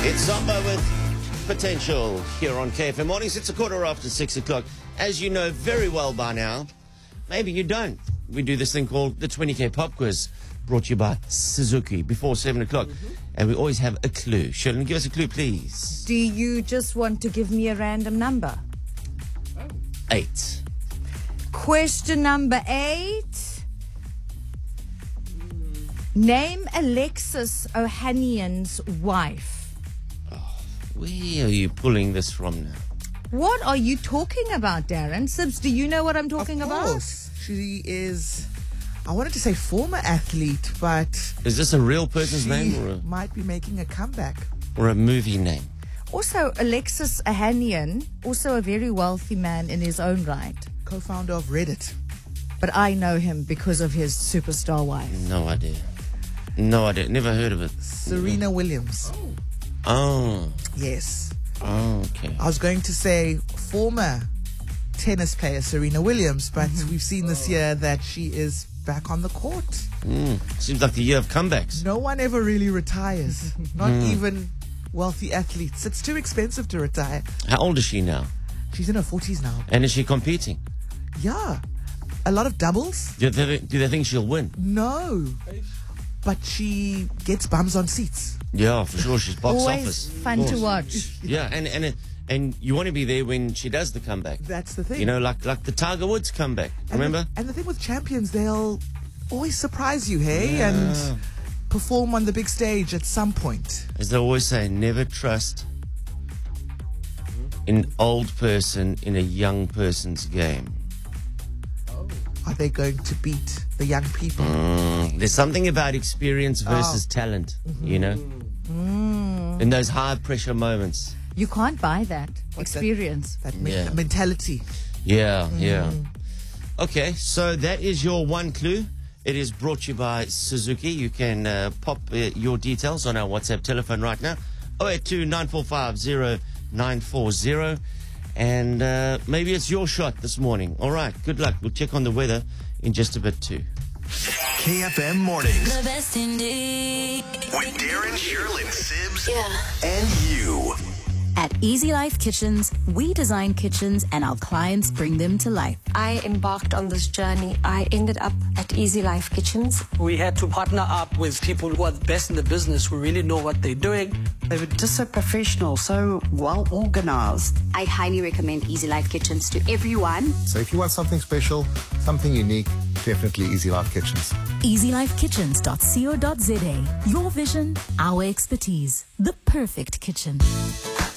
It's Zombo with Potential here on KFM Mornings. It's 6:15. As you know very well by now, maybe you don't. We do this thing called the 20K Pop Quiz, brought to you by Suzuki before 7 o'clock. And we always have a clue. Shirley, give us a clue, please. Do you just want to give me a random number? 8. Question number 8. Name Alexis Ohanian's wife. Where are you pulling this from now? What are you talking about, Darren? Sibs, do you know what I'm talking Of about? course. She is, I wanted to say former athlete, but Is this a real person's she name might be making a comeback. or a movie name? Also, Alexis Ohanian, also a very wealthy man in his own right. Co-founder of Reddit. But I know him because of his superstar wife. No idea. No idea. Never heard of it. Serena Williams. Oh. Yes. Oh, okay. I was going to say former tennis player Serena Williams, but we've seen this year that she is back on the court. Seems like the year of comebacks. No one ever really retires. Not even wealthy athletes. It's too expensive to retire. How old is she now? She's in her 40s now. And is she competing? Yeah. A lot of doubles? Do they think she'll win? No. But she gets bums on seats. Yeah, for sure. She's box Always office. fun Of to course. watch. Yeah, and you want to be there when she does the comeback. That's the thing. You know, like the Tiger Woods comeback. And Remember? And the thing with champions, they'll always surprise you, hey? And perform on the big stage at some point. As they always say, never trust an old person in a young person's game. Are they going to beat the young people? There's something about experience versus talent, you know? In those high pressure moments. You can't buy that What's that? experience. That Yeah. mentality. Yeah, yeah. Okay, so that is your one clue. It is brought to you by Suzuki. You can pop your details on our WhatsApp telephone right now, 082 945 0940. And maybe it's your shot this morning. All right, good luck. We'll check on the weather in just a bit too. KFM Mornings The best indeed. with Darren, Sherlyn, Sibs, Yeah. and you. At Easy Life Kitchens, we design kitchens and our clients bring them to life. I embarked on this journey. I ended up at Easy Life Kitchens. We had to partner up with people who are the best in the business, who really know what they're doing. They were just so professional, so well organized. I highly recommend Easy Life Kitchens to everyone. So if you want something special, something unique, definitely Easy Life Kitchens. EasyLifeKitchens.co.za. Your vision, our expertise. The perfect kitchen.